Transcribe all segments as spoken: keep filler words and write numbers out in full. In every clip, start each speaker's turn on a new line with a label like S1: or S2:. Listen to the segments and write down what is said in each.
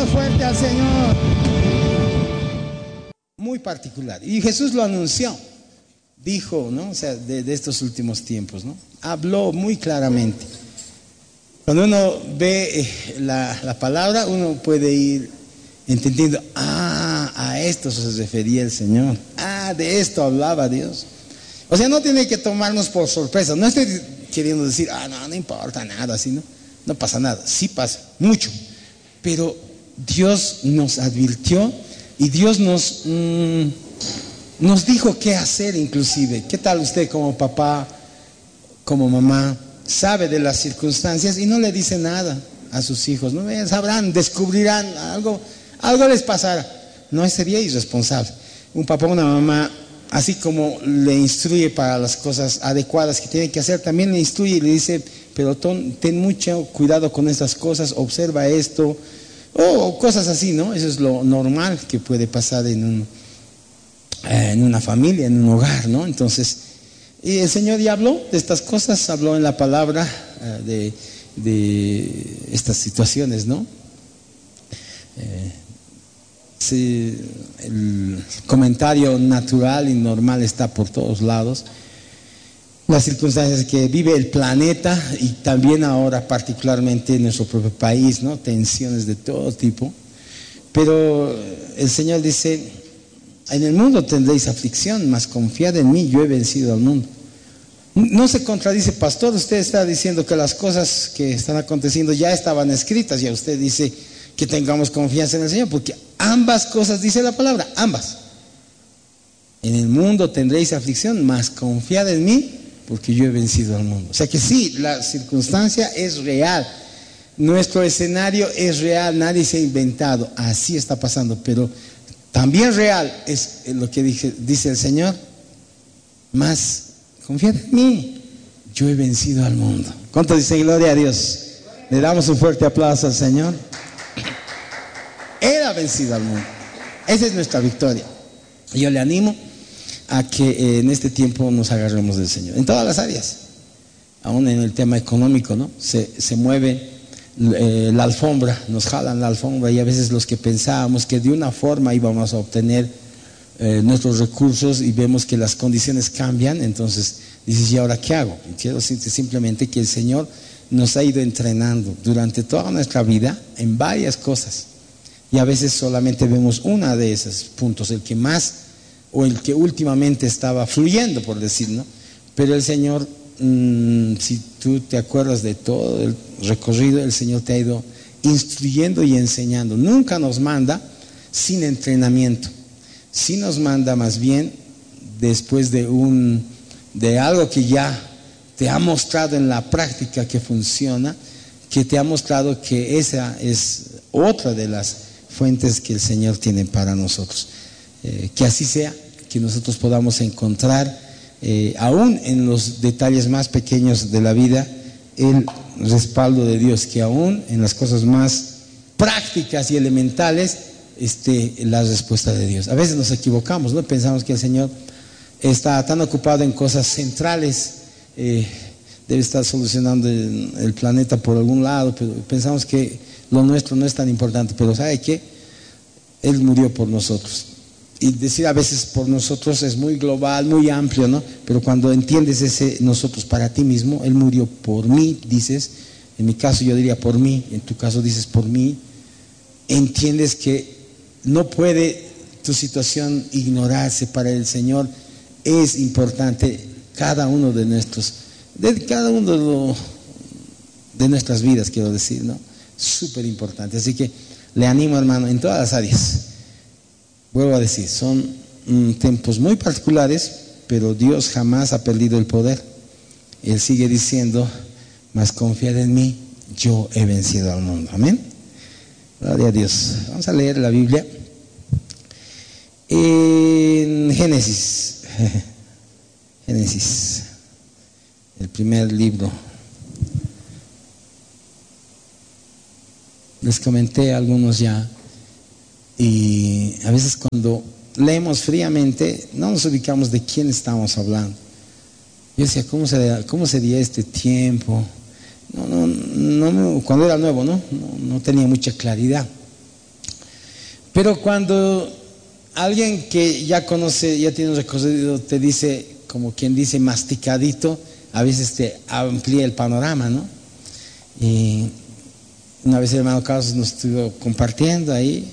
S1: aplauso fuerte al Señor. Muy particular. Y Jesús lo anunció. Dijo, ¿no? O sea, de, de estos últimos tiempos, ¿no? Habló muy claramente. Cuando uno ve eh, la, la palabra, uno puede ir entendiendo, ah, a esto se refería el Señor. Ah, de esto hablaba Dios. O sea, no tiene que tomarnos por sorpresa. No estoy queriendo decir, ah, no, no importa nada, así, ¿no? No pasa nada. Sí pasa, mucho. Pero Dios nos advirtió y Dios nos, mmm, nos dijo qué hacer inclusive. ¿Qué tal usted como papá, como mamá, sabe de las circunstancias y no le dice nada a sus hijos? No sabrán, descubrirán, algo, algo les pasará. No sería irresponsable. Un papá o una mamá, así como le instruye para las cosas adecuadas que tiene que hacer, también le instruye y le dice, pero ton, ten mucho cuidado con estas cosas, observa esto, o cosas así, ¿no? Eso es lo normal que puede pasar en, un, eh, en una familia, en un hogar, ¿no? Entonces, y el Señor ya habló de estas cosas, habló en la palabra eh, de, de estas situaciones, ¿no? Eh, sí, el comentario natural y normal está por todos lados. Las circunstancias que vive el planeta y también ahora particularmente en nuestro propio país, ¿no? Tensiones de todo tipo. Pero el Señor dice, en el mundo tendréis aflicción, mas confiad en mí, yo he vencido al mundo. No se contradice, pastor, usted está diciendo que las cosas que están aconteciendo ya estaban escritas, y usted dice que tengamos confianza en el Señor, porque ambas cosas dice la palabra, ambas. En el mundo tendréis aflicción, mas confiad en mí, porque yo he vencido al mundo. O sea que sí, la circunstancia es real, nuestro escenario es real, nadie se ha inventado, así está pasando, pero también real es lo que dije, dice el Señor, mas confiad en mí, yo he vencido al mundo. ¿Cuánto dice gloria a Dios? Le damos un fuerte aplauso al Señor. Él ha vencido al mundo, esa es nuestra victoria. Yo le animo a que eh, en este tiempo nos agarremos del Señor, en todas las áreas, aún en el tema económico, ¿no? Se, se mueve eh, la alfombra, nos jalan la alfombra, y a veces los que pensábamos que de una forma íbamos a obtener eh, nuestros recursos y vemos que las condiciones cambian, entonces dices, ¿y ahora qué hago? Y quiero decirte simplemente que el Señor nos ha ido entrenando durante toda nuestra vida en varias cosas, y a veces solamente vemos una de esos puntos, el que más o el que últimamente estaba fluyendo, por decir, ¿no? Pero el Señor, mmm, si tú te acuerdas de todo el recorrido, el Señor te ha ido instruyendo y enseñando. Nunca nos manda sin entrenamiento, sí nos manda más bien después de un de algo que ya te ha mostrado en la práctica que funciona, que te ha mostrado que esa es otra de las fuentes que el Señor tiene para nosotros. Eh, que así sea, que nosotros podamos encontrar, eh, aún en los detalles más pequeños de la vida, el respaldo de Dios, que aún en las cosas más prácticas y elementales esté la respuesta de Dios. A veces nos equivocamos, ¿no? Pensamos que el Señor está tan ocupado en cosas centrales, eh, debe estar solucionando el, el planeta por algún lado, pero pensamos que lo nuestro no es tan importante. Pero ¿sabe qué? Él murió por nosotros. Y decir a veces por nosotros es muy global, muy amplio, ¿no? Pero cuando entiendes ese nosotros para ti mismo, Él murió por mí, dices, en mi caso yo diría por mí, en tu caso dices por mí, entiendes que no puede tu situación ignorarse. Para el Señor es importante cada uno de nuestros, de cada uno de, lo, de nuestras vidas, quiero decir, ¿no? Súper importante. Así que le animo, hermano, en todas las áreas. Vuelvo a decir, son mm, tiempos muy particulares, pero Dios jamás ha perdido el poder. Él sigue diciendo, mas confiad en mí, yo he vencido al mundo. Amén. Gloria a Dios. Vamos a leer la Biblia en Génesis. Génesis, el primer libro. Les comenté algunos ya. Y a veces cuando leemos fríamente no nos ubicamos de quién estamos hablando. Yo decía, ¿cómo sería, cómo sería este tiempo? No, no, no, cuando era nuevo, ¿no? No, no tenía mucha claridad. Pero cuando alguien que ya conoce, ya tiene un recorrido, te dice, como quien dice, masticadito, a veces te amplía el panorama, ¿no? Y una vez el hermano Carlos nos estuvo compartiendo ahí,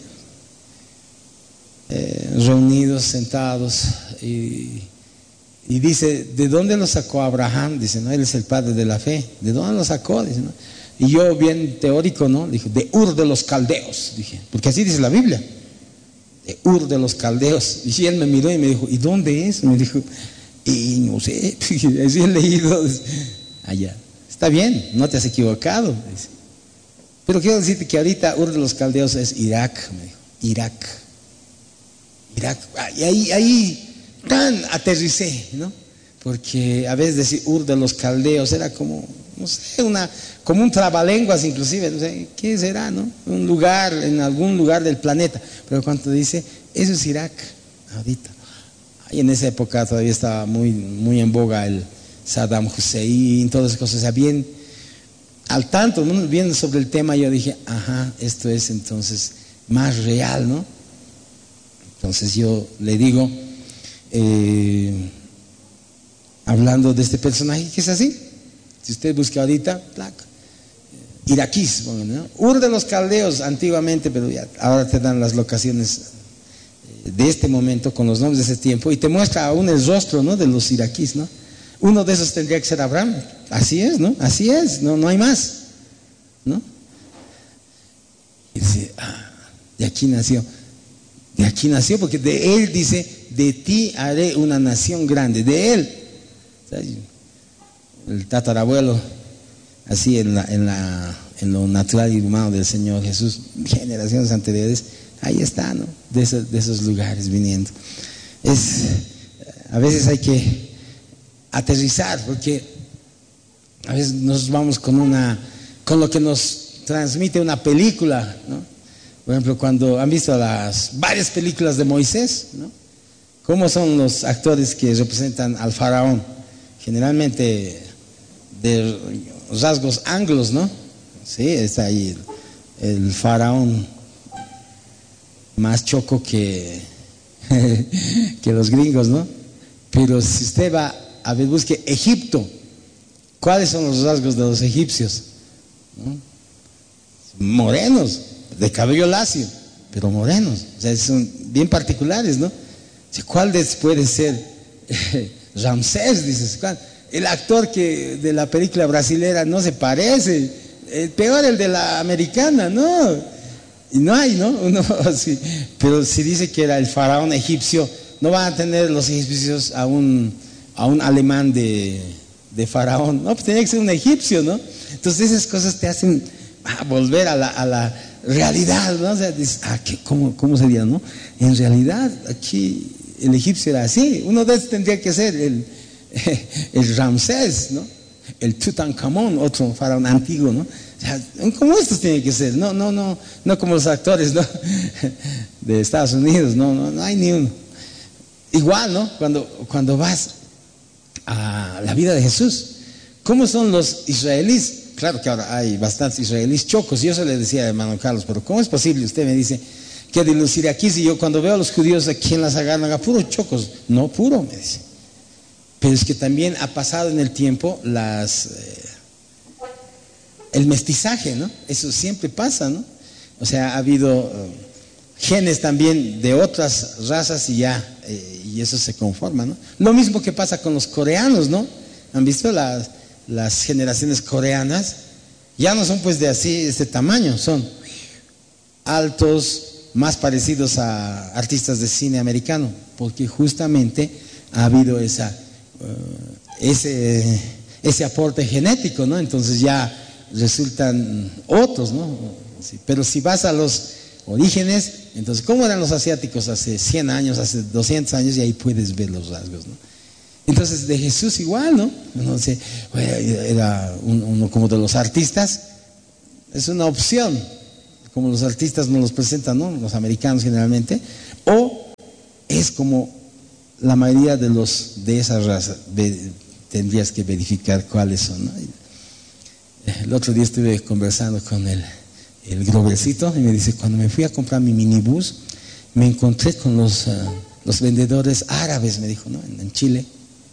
S1: eh, reunidos, sentados, y, y dice, ¿de dónde lo sacó Abraham? Dice, no, él es el padre de la fe. ¿De dónde lo sacó? Dice, ¿no? Y yo, bien teórico, ¿no? Dije, de Ur de los Caldeos, dije, porque así dice la Biblia, de Ur de los Caldeos. Y él me miró y me dijo, ¿y dónde es? Me dijo, y no sé, así he leído, allá. Está bien, no te has equivocado, dice. Pero quiero decirte que ahorita Ur de los Caldeos es Irak, me dijo, Irak. Irak, y ahí, ahí tan aterricé, ¿no? Porque a veces decir Ur de los Caldeos era como, no sé, una, como un trabalenguas inclusive, no sé, ¿qué será, no? Un lugar, en algún lugar del planeta. Pero cuando dice, eso es Irak, ahorita. Y en esa época todavía estaba muy, muy en boga el Saddam Hussein, todas esas cosas, o sea, bien al tanto, ¿no? Bien sobre el tema, yo dije, ajá, esto es entonces más real, ¿no? Entonces yo le digo, eh, hablando de este personaje que es así, si usted busca ahorita, placa, iraquís, ¿no? Ur de los Caldeos antiguamente, pero ya ahora te dan las locaciones de este momento con los nombres de ese tiempo y te muestra aún el rostro, ¿no? De los iraquíes, ¿no? Uno de esos tendría que ser Abraham. Así es, ¿no? Así es, no, no hay más, ¿no? Y dice, ah, de aquí nació, de aquí nació, porque de él dice, de ti haré una nación grande, de él. El tatarabuelo, así en la, en la, en lo natural y humano del Señor Jesús, generaciones anteriores, ahí está, ¿no? De esos, de esos lugares viniendo. Es, a veces hay que aterrizar, porque a veces nos vamos con una, con lo que nos transmite una película, ¿no? Por ejemplo, cuando han visto las varias películas de Moisés, ¿no? ¿Cómo son los actores que representan al faraón? Generalmente de rasgos anglos, ¿no? Sí, está ahí el, el faraón más choco que, que los gringos, ¿no? Pero si usted va a ver, busque Egipto, ¿cuáles son los rasgos de los egipcios? ¿No? Morenos, de cabello lacio, pero morenos, o sea, son bien particulares, ¿no? ¿Cuál puede ser Ramsés? Dices, ¿cuál? El actor que de la película brasilera no se parece, el peor el de la americana, ¿no? Y no hay, ¿no? Uno, sí. Pero si dice que era el faraón egipcio, no van a tener los egipcios a un, a un alemán de, de faraón, no, pues tenía que ser un egipcio, ¿no? Entonces esas cosas te hacen ah, volver a la, a la realidad, ¿no? O sea, dices, ah, ¿qué, cómo, ¿cómo sería, no? En realidad, aquí el egipcio era así, uno de esos tendría que ser el, el Ramsés, ¿no? El Tutankamón, otro faraón antiguo, ¿no? O sea, como estos tienen que ser, no, no, no, no como los actores, ¿no? De Estados Unidos, no, no, no hay ni uno. Igual, ¿no? Cuando, cuando vas a la vida de Jesús, ¿cómo son los israelíes? Claro que ahora hay bastantes israelíes chocos. Yo se le decía a hermano Carlos, pero ¿cómo es posible? Usted me dice que de los iraquíes, y yo cuando veo a los judíos aquí en la Sagrada, puros chocos. No, puro, me dice. Pero es que también ha pasado en el tiempo las eh, el mestizaje, ¿no? Eso siempre pasa, ¿no? O sea, ha habido uh, genes también de otras razas y ya, eh, y eso se conforma, ¿no? Lo mismo que pasa con los coreanos, ¿no? ¿Han visto las, las generaciones coreanas? Ya no son pues de así, este tamaño, son altos, más parecidos a artistas de cine americano, porque justamente ha habido esa, uh, ese, ese aporte genético, ¿no? Entonces ya resultan otros, ¿no? Sí, pero si vas a los orígenes, entonces, ¿cómo eran los asiáticos hace cien años, hace doscientos años? Y ahí puedes ver los rasgos, ¿no? Entonces, de Jesús igual, ¿no? No sé, era uno como de los artistas, es una opción, como los artistas nos los presentan, ¿no? Los americanos generalmente, o es como la mayoría de los de esa raza, tendrías que verificar cuáles son, ¿no? El otro día estuve conversando con el, el Grovercito y me dice, cuando me fui a comprar mi minibús, me encontré con los, uh, los vendedores árabes, me dijo, ¿no? En, en Chile.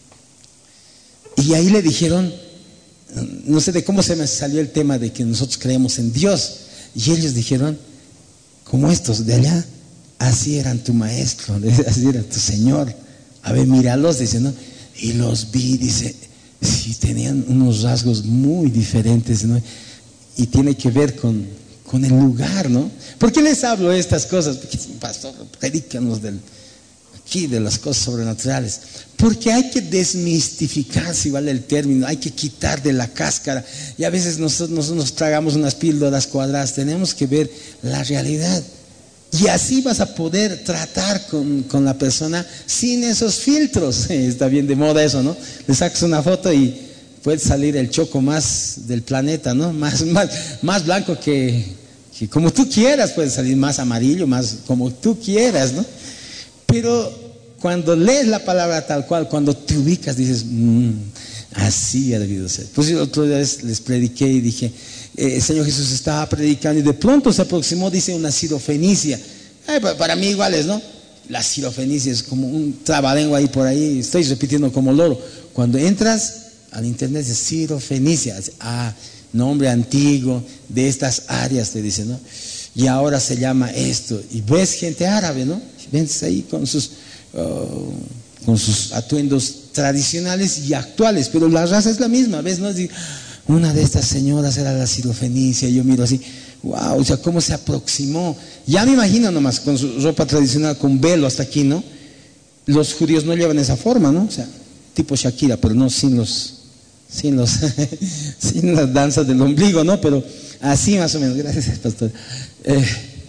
S1: Y ahí le dijeron, no sé de cómo se me salió el tema de que nosotros creemos en Dios. Y ellos dijeron, como estos de allá, así eran tu maestro, así era tu Señor. A ver, míralos, dice, ¿no? Y los vi, dice, sí, tenían unos rasgos muy diferentes, ¿no? Y tiene que ver con, con el lugar, ¿no? ¿Por qué les hablo de estas cosas? Porque, pastor, predícanos del, aquí de las cosas sobrenaturales. Porque hay que desmistificar, si vale el término, hay que quitar de la cáscara. Y a veces nosotros, nosotros nos tragamos unas píldoras cuadradas, tenemos que ver la realidad. Y así vas a poder tratar con, con la persona sin esos filtros. Está bien de moda eso, ¿no? Le sacas una foto y puede salir el choco más del planeta, ¿no? Más, más, más blanco que, que como tú quieras, puede salir más amarillo, más como tú quieras, ¿no? Pero cuando lees la palabra tal cual, cuando te ubicas, dices, mmm, así ha debido ser. Pues el otro día les prediqué y dije, eh, el Señor Jesús estaba predicando y de pronto se aproximó, dice, una sirofenicia. Eh, para mí iguales, ¿no? La sirofenicia es como un trabalengua ahí por ahí, estoy repitiendo como loro. Cuando entras al internet dice sirofenicia, ah, nombre antiguo de estas áreas, te dice, ¿no? Y ahora se llama esto. Y ves gente árabe, ¿no? Ves ahí con sus... Uh, con sus atuendos tradicionales y actuales, pero la raza es la misma, ¿ves? ¿No? Una de estas señoras era la sirofenicia, y yo miro así, wow, o sea, cómo se aproximó. Ya me imagino nomás, con su ropa tradicional, con velo hasta aquí, ¿no? Los judíos no llevan esa forma, ¿no? O sea, tipo Shakira, pero no sin los, sin los, sin las danzas del ombligo, ¿no? Pero así más o menos, gracias, pastor. Eh,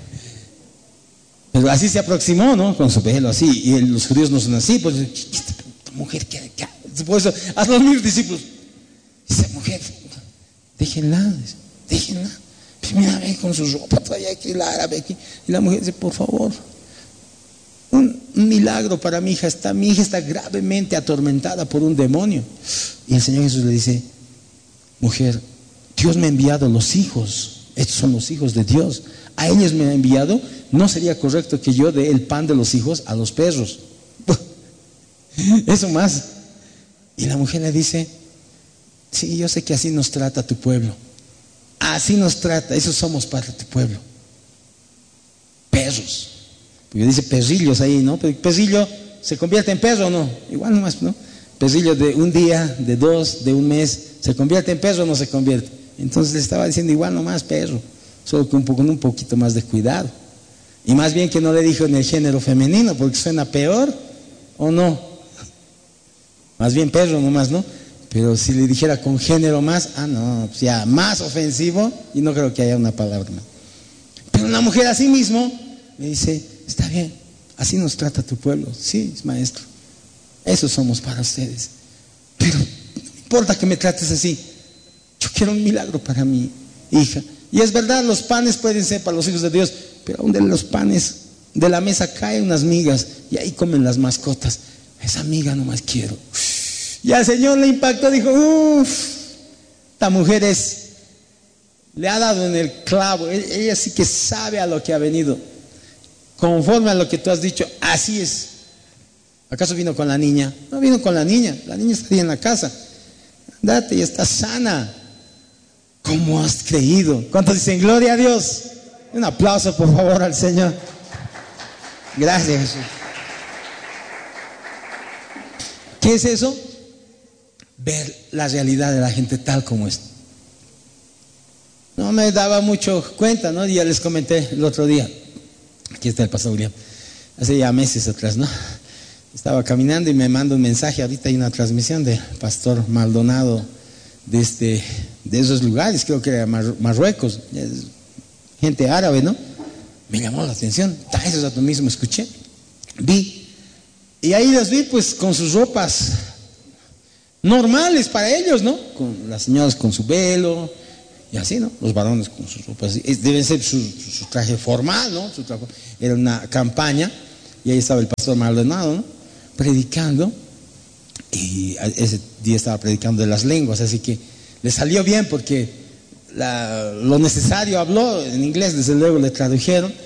S1: Pero así se aproximó, ¿no? Con su pelo así. Y los judíos no son así. Pues, esta mujer, ¿qué? ¿Qué? Por eso, a los mismos discípulos, esa mujer, déjenla, déjenla. Pues mira, ve con su ropa, todavía aquí, la árabe aquí. Y la mujer dice, por favor, un, un milagro para mi hija. Está, mi hija está gravemente atormentada por un demonio. Y el Señor Jesús le dice, mujer, Dios me ha enviado los hijos. Estos son los hijos de Dios. A ellos me ha enviado. No sería correcto que yo dé el pan de los hijos a los perros. Eso más. Y la mujer le dice, sí, yo sé que así nos trata tu pueblo. Así nos trata, eso somos para tu pueblo. Perros. Porque dice perrillos ahí, ¿no? Pero perrillo se convierte en perro, ¿no? Igual nomás, ¿no? Perrillo de un día, de dos, de un mes, ¿se convierte en perro o no se convierte? Entonces le estaba diciendo igual nomás perro, solo con un, poco, con un poquito más de cuidado. Y más bien que no le dijo en el género femenino, porque suena peor, ¿o no? Más bien perro nomás, ¿no? Pero si le dijera con género más, ah, no, pues ya más ofensivo, y no creo que haya una palabra más. Pero una mujer así mismo me dice, está bien, así nos trata tu pueblo. Sí, maestro, eso somos para ustedes. Pero no importa que me trates así, yo quiero un milagro para mi hija. Y es verdad, los panes pueden ser para los hijos de Dios, pero aún de los panes de la mesa caen unas migas y ahí comen las mascotas. Esa miga nomás quiero. Y al Señor le impactó, dijo, uff, esta mujer es, le ha dado en el clavo. Ella sí que sabe a lo que ha venido. Conforme a lo que tú has dicho, así es. ¿Acaso vino con la niña? No vino con la niña, la niña está ahí en la casa. Andate y está sana. ¿Cómo has creído? ¿Cuántos dicen gloria a Dios? Un aplauso por favor al Señor. Gracias, Jesús. ¿Qué es eso? Ver la realidad de la gente tal como es. No me daba mucho cuenta, ¿no? Ya les comenté el otro día. Aquí está el pastor William. Hace ya meses atrás, ¿no? Estaba caminando y me manda un mensaje. Ahorita hay una transmisión del pastor Maldonado de, este, de esos lugares, creo que era Marruecos, gente árabe, ¿no? Me llamó la atención. Ese rato mismo escuché, vi. Y ahí las vi pues con sus ropas normales para ellos, ¿no? Con las señoras con su velo y así, ¿no? Los varones con sus ropas. Debe ser su, su traje formal, ¿no? Su traje, era una campaña y ahí estaba el pastor Maldonado, ¿no? Predicando. Y ese día estaba predicando de las lenguas, así que le salió bien porque la, lo necesario habló en inglés, desde luego le tradujeron,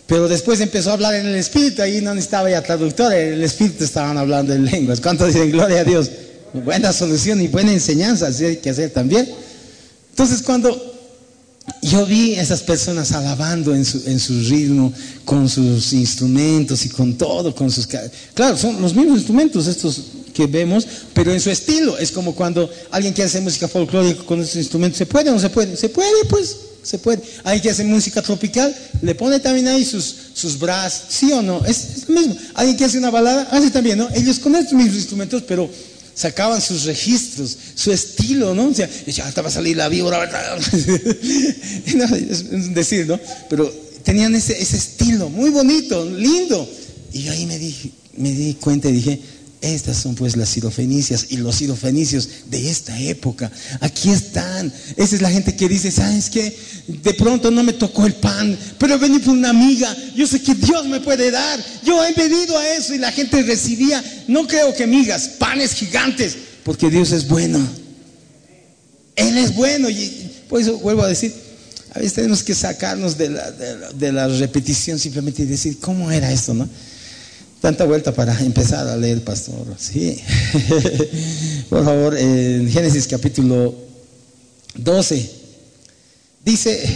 S1: Pero después empezó a hablar en el Espíritu, ahí no necesitaba ya traductor, en el Espíritu estaban hablando en lenguas. ¿Cuántos dicen gloria a Dios? Buena solución y buena enseñanza, así hay que hacer también. Entonces cuando yo vi a esas personas alabando en su, en su ritmo, con sus instrumentos y con todo, con sus... Claro, son los mismos instrumentos estos que vemos, pero en su estilo. Es como cuando alguien quiere hacer música folclórica con estos instrumentos. ¿Se puede o no se puede? Se puede, pues, se puede. Alguien que hace música tropical, le pone también ahí sus, sus brass, ¿sí o no? Es, es lo mismo. Alguien que hace una balada, hace también, ¿no? Ellos con estos mismos instrumentos, pero sacaban sus registros, su estilo, ¿no? O sea, ya te va a salir la víbora, no, es decir, ¿no? Pero tenían ese, ese estilo muy bonito, lindo. Y yo ahí me di, me di cuenta y dije, estas son pues las sirofenicias y los sirofenicios de esta época. Aquí están. Esa es la gente que dice, ¿sabes qué? De pronto no me tocó el pan, pero vení por una amiga. Yo sé que Dios me puede dar. Yo he pedido a eso y la gente recibía, no creo que migas, panes gigantes, porque Dios es bueno. Él es bueno. Y por eso vuelvo a decir, a veces tenemos que sacarnos de la, de la, de la repetición simplemente y decir, ¿cómo era esto, no? Tanta vuelta para empezar a leer, pastor. Sí. Por favor, en Génesis capítulo doce. Dice,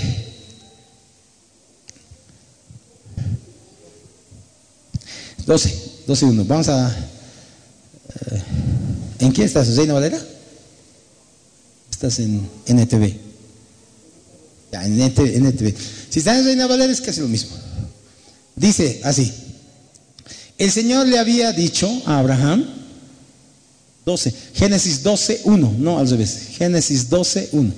S1: doce, doce uno. Vamos a... Eh, ¿En qué estás? ¿Reina Valera? Estás en N T V. Ya, en N T V. Si estás en Reina Valera es casi lo mismo. Dice así. El Señor le había dicho a Abraham, doce, Génesis doce uno, no al revés, Génesis doce uno.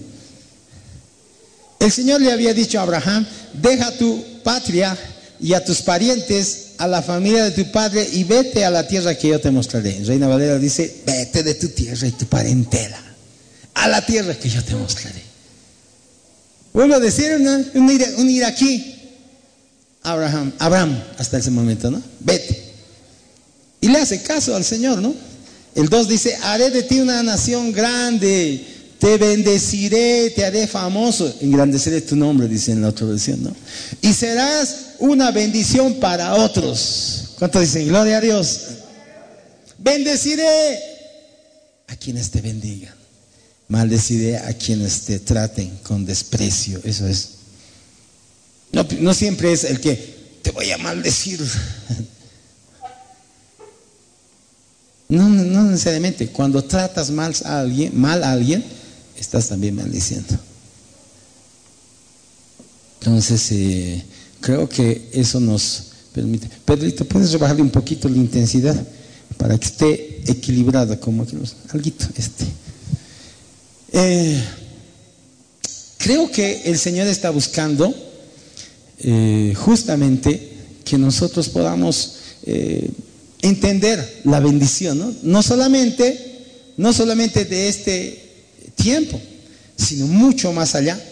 S1: El Señor le había dicho a Abraham, deja tu patria y a tus parientes, a la familia de tu padre y vete a la tierra que yo te mostraré. Reina Valera dice, vete de tu tierra y tu parentela, a la tierra que yo te mostraré. Vuelvo a decir, un, un iraquí, Abraham, Abraham, hasta ese momento, ¿no? Vete. Y le hace caso al Señor, ¿no? El dos dice, haré de ti una nación grande, te bendeciré, te haré famoso, engrandeceré tu nombre, dice en la otra versión, ¿no? Y serás una bendición para otros. ¿Cuántos dicen gloria a Dios? Bendeciré a quienes te bendigan, maldeciré a quienes te traten con desprecio. Eso es. No, no siempre es el que te voy a maldecir. No, no necesariamente. Cuando tratas mal a alguien, mal a alguien, estás también maldiciendo. Entonces, eh, creo que eso nos permite. Pedrito, ¿puedes rebajarle un poquito la intensidad para que esté equilibrada? Como que nos, alguito, este. Eh, creo que el Señor está buscando eh, justamente que nosotros podamos eh, entender la bendición, ¿no? No solamente, no solamente de este tiempo, sino mucho más allá.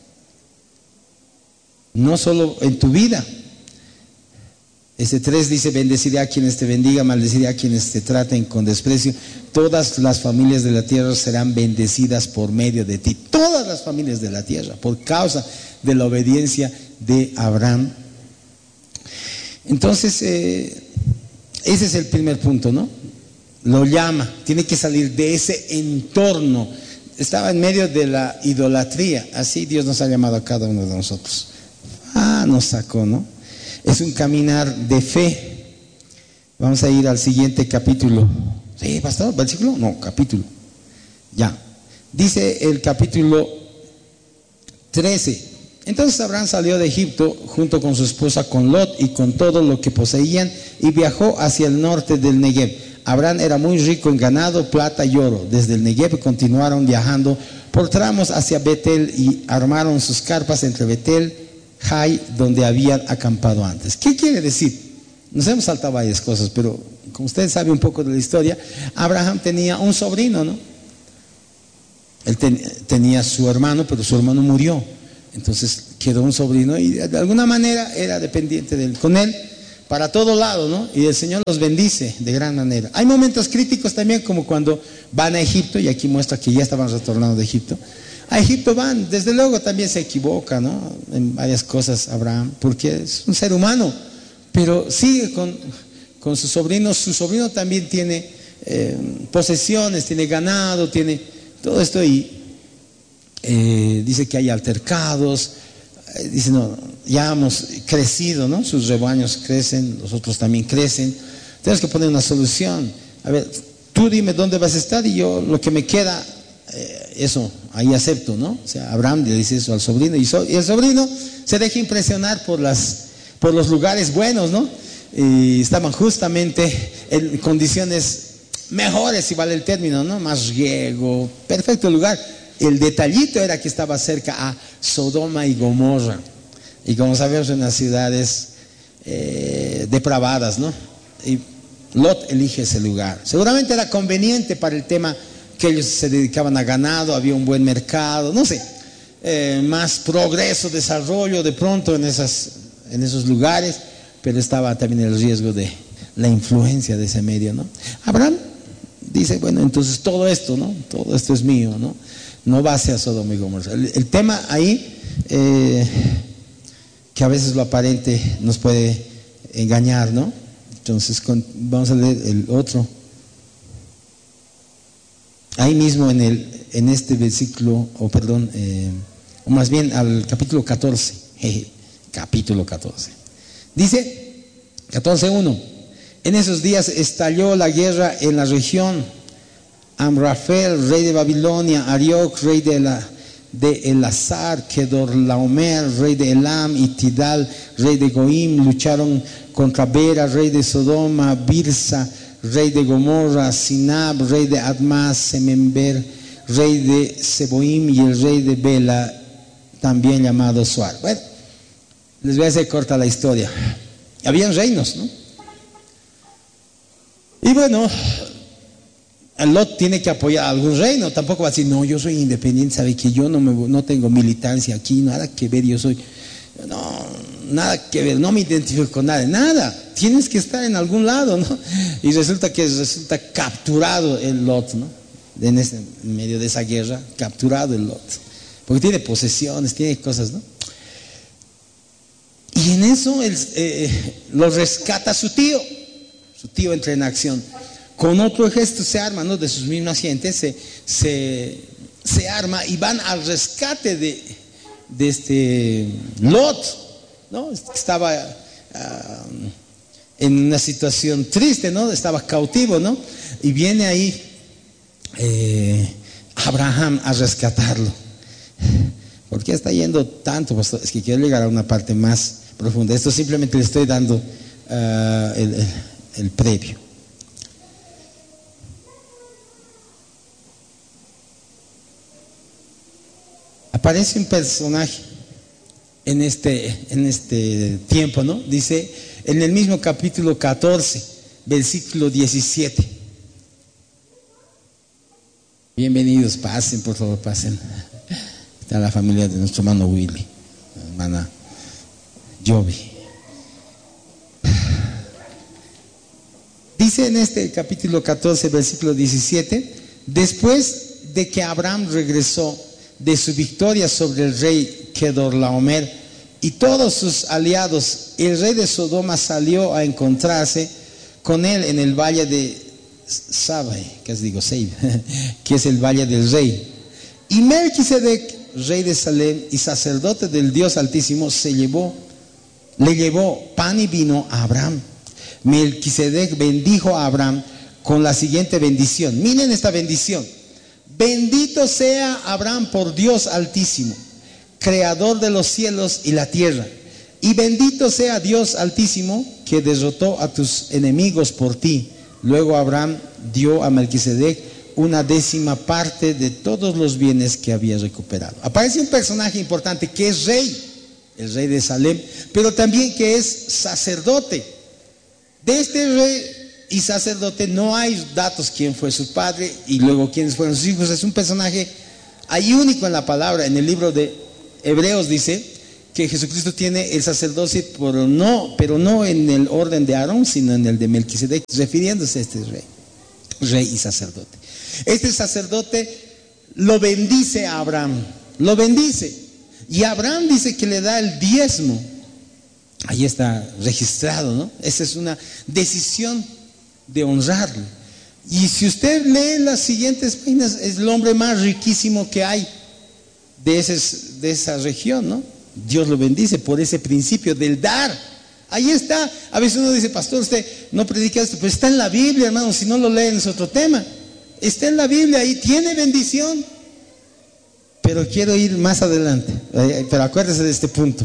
S1: No solo en tu vida. Ese tres dice, bendeciré a quienes te bendigan, maldeciré a quienes te traten con desprecio. Todas las familias de la tierra serán bendecidas por medio de ti. Todas las familias de la tierra, por causa de la obediencia de Abraham. Entonces, eh, ese es el primer punto, ¿no? Lo llama, tiene que salir de ese entorno. Estaba en medio de la idolatría. Así Dios nos ha llamado a cada uno de nosotros. Ah, nos sacó, ¿no? Es un caminar de fe. Vamos a ir al siguiente capítulo. Sí, pastor, versículo, no, capítulo. Ya. Dice el capítulo trece. Entonces Abraham salió de Egipto junto con su esposa, con Lot y con todo lo que poseían, y viajó hacia el norte del Negev. Abraham era muy rico en ganado, plata y oro. Desde el Negev continuaron viajando por tramos hacia Betel y armaron sus carpas entre Betel, Jai, donde habían acampado antes. ¿Qué quiere decir? Nos hemos saltado varias cosas, pero como usted sabe un poco de la historia, Abraham tenía un sobrino, ¿no? Él ten, tenía su hermano, pero su hermano murió. Entonces quedó un sobrino y de alguna manera era dependiente de él, con él para todo lado, ¿no? Y el Señor los bendice de gran manera. Hay momentos críticos también, como cuando van a Egipto, y aquí muestra que ya estaban retornando de Egipto. a Egipto van. Desde luego también se equivoca, ¿no? En varias cosas Abraham, porque es un ser humano, pero sigue con, con su sobrino. Su sobrino también tiene eh, posesiones, tiene ganado, tiene todo esto, y eh, dice que hay altercados. eh, dice, no, ya hemos crecido, ¿no? Sus rebaños crecen, los otros también crecen, tenemos que poner una solución. A ver, tú dime dónde vas a estar y yo lo que me queda, eh, eso, ahí acepto, ¿no? O sea, Abraham le dice eso al sobrino, y, so, y el sobrino se deja impresionar por, las, por los lugares buenos, ¿no? Y estaban justamente en condiciones mejores, si vale el término, ¿no? Más riego, perfecto lugar. El detallito era que estaba cerca a Sodoma y Gomorra, y como sabemos, en las ciudades eh, depravadas, ¿no? Y Lot elige ese lugar. Seguramente era conveniente para el tema que ellos se dedicaban a ganado, había un buen mercado, no sé, eh, más progreso, desarrollo de pronto en, esas, en esos lugares, pero estaba también el riesgo de la influencia de ese medio, ¿no? Abraham dice, bueno, entonces todo esto, ¿no? Todo esto es mío, ¿no? No va hacia Sodoma y Gomorra. El, el tema ahí, eh, que a veces lo aparente nos puede engañar, ¿no? Entonces con, vamos a leer el otro. Ahí mismo en, el, en este versículo, o perdón, eh, o más bien al capítulo catorce, jeje, capítulo catorce. Dice, catorce uno, en esos días estalló la guerra en la región. Amrafel, rey de Babilonia, Arioc, rey de, la, de Elazar, Kedorlaomer, rey de Elam, y Tidal, rey de Goim, lucharon contra Bera, rey de Sodoma, Birsa, rey de Gomorra, Sinab, rey de Admas, Semember, rey de Seboim, y el rey de Bela, también llamado Suar. Bueno, les voy a hacer corta la historia. Habían reinos, ¿no? Y bueno, Lot tiene que apoyar a algún reino. Tampoco va a decir, no, yo soy independiente, sabe que yo no, me, no tengo militancia aquí, nada que ver, yo soy, no, nada que ver, no me identifico con nadie, nada, tienes que estar en algún lado, ¿no? Y resulta que resulta capturado el Lot, ¿no? En, ese, en medio de esa guerra, capturado el Lot, porque tiene posesiones, tiene cosas, ¿no? Y en eso él, eh, lo rescata su tío, su tío entra en acción. Con otro ejército se arma, ¿no? De sus mismas gentes, se, se, se arma y van al rescate de, de este Lot, ¿no? Estaba uh, en una situación triste, ¿no? Estaba cautivo, ¿no? Y viene ahí eh, Abraham a rescatarlo. ¿Por qué está yendo tanto? Pues es que quiero llegar a una parte más profunda. Esto simplemente le estoy dando uh, el, el, el previo. Aparece un personaje en este, en este tiempo, ¿no? Dice en el mismo capítulo catorce, versículo diecisiete. Bienvenidos, pasen, por favor, pasen. Está la familia de nuestro hermano Willy, la hermana Jovi. Dice en este capítulo catorce, versículo diecisiete, después de que Abraham regresó de su victoria sobre el rey Kedorlaomer y todos sus aliados, el rey de Sodoma salió a encontrarse con él en el valle de Sabai, que es, digo, Seib, que es el valle del rey. Y Melquisedec, rey de Salem y sacerdote del Dios Altísimo, se llevó, le llevó pan y vino a Abraham. Melquisedec bendijo a Abraham con la siguiente bendición. Miren esta bendición. Bendito sea Abraham por Dios Altísimo, creador de los cielos y la tierra. Y bendito sea Dios Altísimo, que derrotó a tus enemigos por ti. Luego Abraham dio a Melquisedec una décima parte de todos los bienes que había recuperado. Aparece un personaje importante que es rey, el rey de Salem, pero también que es sacerdote. De este rey y sacerdote no hay datos quién fue su padre y luego quiénes fueron sus hijos. Es un personaje ahí único en la palabra. En el libro de Hebreos dice que Jesucristo tiene el sacerdocio, pero no, pero no en el orden de Aarón, sino en el de Melquisedec, refiriéndose a este rey, rey y sacerdote. Este sacerdote lo bendice a Abraham lo bendice. Y Abraham dice que le da el diezmo. Ahí está registrado, ¿no? Esa es una decisión de honrarle. Y si usted lee las siguientes páginas, es el hombre más riquísimo que hay de, ese, de esa región, ¿no? Dios lo bendice por ese principio del dar. Ahí está. A veces uno dice, pastor, usted no predica esto, pero está en la Biblia, hermano. Si no lo leen es otro tema. Está en la Biblia y tiene bendición. Pero quiero ir más adelante. Pero acuérdese de este punto.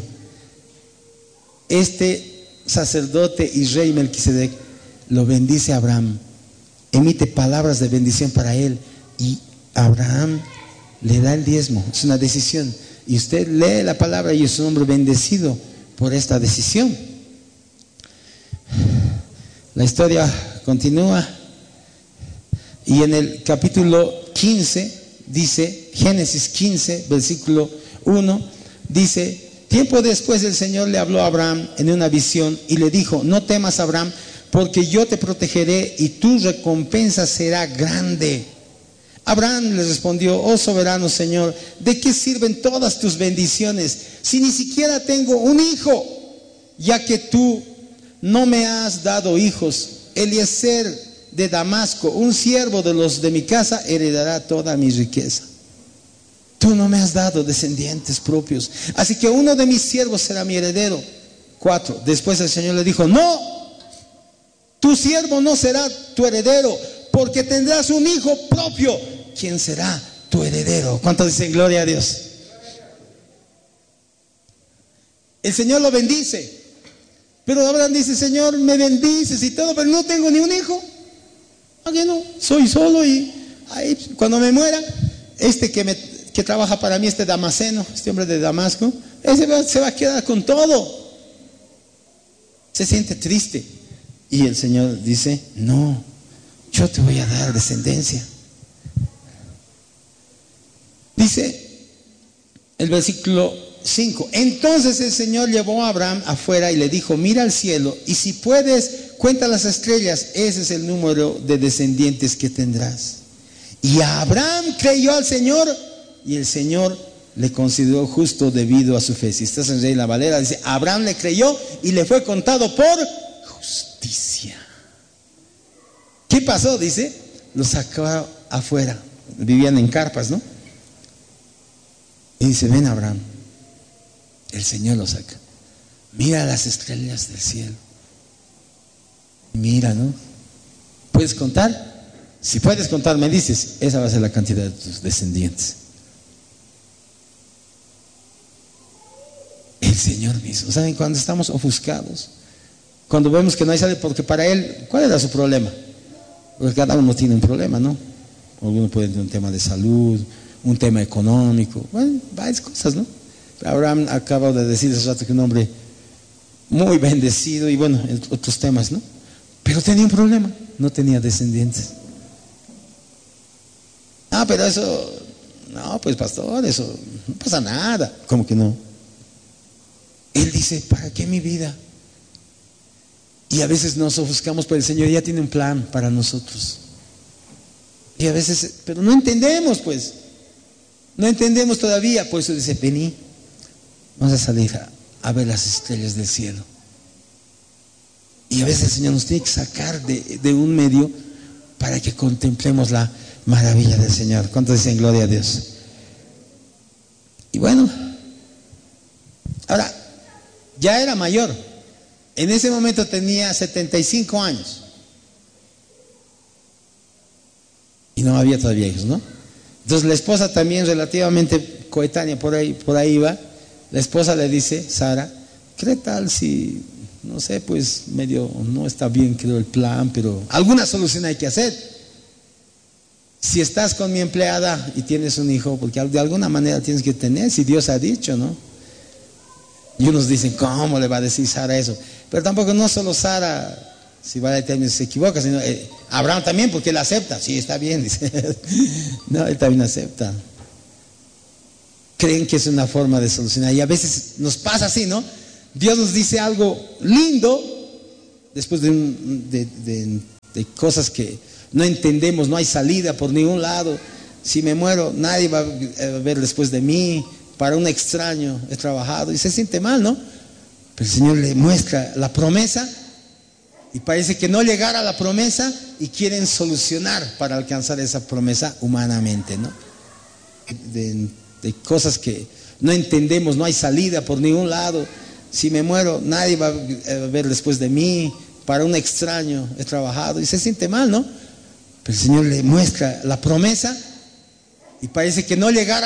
S1: Este sacerdote y rey Melquisedec lo bendice a Abraham, emite palabras de bendición para él, y Abraham le da el diezmo. Es una decisión, y usted lee la palabra y es un hombre bendecido por esta decisión. La historia continúa, y en el capítulo quince dice, Génesis quince versículo uno, dice: tiempo después el Señor le habló a Abraham en una visión y le dijo: no temas, Abraham, porque yo te protegeré y tu recompensa será grande. Abraham le respondió: oh soberano Señor, ¿de qué sirven todas tus bendiciones si ni siquiera tengo un hijo? Ya que tú no me has dado hijos, Eliezer de Damasco, un siervo de los de mi casa, heredará toda mi riqueza. Tú no me has dado descendientes propios, así que uno de mis siervos será mi heredero. Cuatro. Después el Señor le dijo: no, tu siervo no será tu heredero, porque tendrás un hijo propio, quien será tu heredero. ¿Cuántos dicen gloria a Dios? El Señor lo bendice, pero Abraham dice: Señor, me bendices y todo, pero no tengo ni un hijo. ¿A qué no? Soy solo, y ahí, cuando me muera, este que me que trabaja para mí, este Damaseno, este hombre de Damasco, ese va, se va a quedar con todo. Se siente triste. Y el Señor dice: no, yo te voy a dar descendencia. Dice el versículo cinco: entonces el Señor llevó a Abraham afuera y le dijo: mira al cielo, y si puedes, cuenta las estrellas, ese es el número de descendientes que tendrás. Y Abraham creyó al Señor, y el Señor le consideró justo debido a su fe. Si estás en Reina Valera, dice: Abraham le creyó y le fue contado por justicia. ¿Qué pasó? Dice: lo sacó afuera. Vivían en carpas, ¿no? Y dice: ven, Abraham. El Señor lo saca. Mira las estrellas del cielo. Mira, ¿no? ¿Puedes contar? Si puedes contar, me dices, esa va a ser la cantidad de tus descendientes. El Señor mismo. ¿Saben? Cuando estamos ofuscados, cuando vemos que no hay salida, porque para Él, ¿cuál era su problema? Porque cada uno tiene un problema, ¿no? Algunos pueden tener un tema de salud, un tema económico, bueno, varias cosas, ¿no? Abraham acaba de decir hace rato que un hombre muy bendecido, y bueno, otros temas, ¿no? Pero tenía un problema, no tenía descendientes. Ah, pero eso, no, pues pastor, eso no pasa nada. ¿Cómo que no? Él dice: ¿para qué mi vida? Y a veces nos ofuscamos, pero el Señor ya tiene un plan para nosotros. Y a veces, pero no entendemos, pues. No entendemos todavía. Por eso dice: vení, vamos a salir a, a ver las estrellas del cielo. Y a veces el Señor nos tiene que sacar de, de un medio para que contemplemos la maravilla del Señor. ¿Cuántos dicen gloria a Dios? Y bueno, ahora, ya era mayor. En ese momento tenía setenta y cinco años. Y no había todavía hijos, ¿no? Entonces la esposa también relativamente coetánea, por ahí, por ahí va. La esposa le dice: Sara, ¿qué tal si, no sé, pues medio no está bien, creo, el plan, pero alguna solución hay que hacer? Si estás con mi empleada y tienes un hijo, porque de alguna manera tienes que tener, si Dios ha dicho, ¿no? Y unos dicen: ¿cómo le va a decir Sara eso? Pero tampoco, no solo Sara, si va a determinar, se equivoca, sino eh, Abraham también, porque él acepta. Sí, está bien, dice. No, él también acepta. Creen que es una forma de solucionar, y a veces nos pasa así, ¿no? Dios nos dice algo lindo después de, un, de, de, de cosas que no entendemos, no hay salida por ningún lado. Si me muero, nadie va a ver después de mí. Para un extraño he trabajado. Y se siente mal, ¿no? Pero el Señor le muestra la promesa y parece que no llegara a la promesa y quieren solucionar para alcanzar esa promesa humanamente, ¿no? De, de cosas que no entendemos, no hay salida por ningún lado. Si me muero, nadie va a ver después de mí. Para un extraño he trabajado. Y se siente mal, ¿no? Pero el Señor le muestra la promesa y parece que no llegara